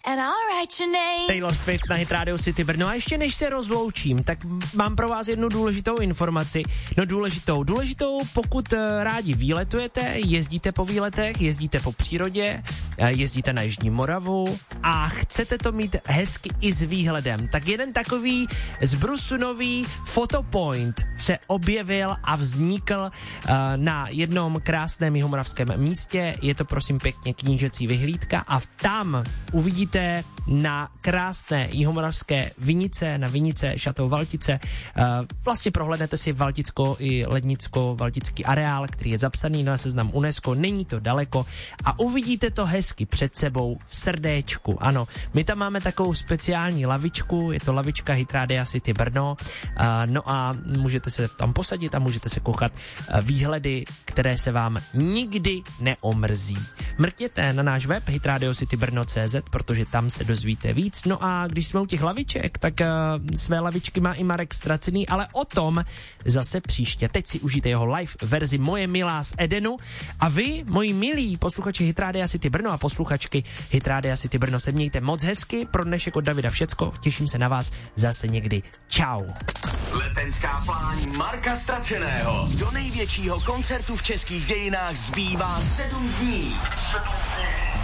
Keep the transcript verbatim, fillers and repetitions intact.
Taylor Swift na Hit Radio City Brno. A ještě než se rozloučím, tak mám pro vás jednu důležitou informaci. No důležitou, důležitou, pokud rádi výletujete, jezdíte po výletech, jezdíte po přírodě, jezdíte na Jižní Moravu a chcete to mít hezky i s výhledem, tak jeden takový zbrusunový fotopoint se objevil a vznikl uh, na jednom krásném jihomoravském místě. Je to prosím pěkně knížecí vyhlídka a tam uvidíte na krásné jihomoravské vinice, na vinice Šatou Valtice. Uh, vlastně prohlédnete si Valticko i Lednicko-Valtický areál, který je zapsaný na seznam UNESCO, není to daleko a uvidíte to hezky před sebou v srdéčku. Ano, my tam máme takovou speciální lavičku, je to lavička Hit Radia City Brno, uh, no a můžete se tam posadit a můžete se koukat uh, výhledy, které se vám nikdy neomrzí. Mrkněte na náš web hit radio city brno tečka cé zet, protože tam se dozvíte víc. No a když jsme u těch laviček, tak uh, své lavičky má i Marek Stracený, ale o tom zase příště. Teď si užijte jeho live verzi Moje milá z Edenu a vy, moji milí posluchači Hit Radia City Brno a posluchačky Hit Radia City Brno, se mějte moc hezky. Pro dnešek od Davida všecko. Těším se na vás zase někdy. Čau. Letenská pláň Marka Straceného. Do největšího koncertu v českých dějinách zbývá sedm dní.